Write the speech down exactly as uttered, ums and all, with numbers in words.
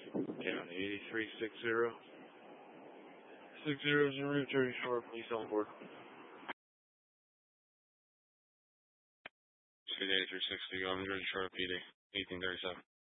County eighty-three six zero. Six zeros en route, thirty short, police on board. State eighty-three sixty, I'm Jersey Shore P D, eighteen thirty-seven.